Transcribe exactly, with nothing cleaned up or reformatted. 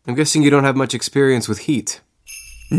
I'm guessing you don't have much experience with heat.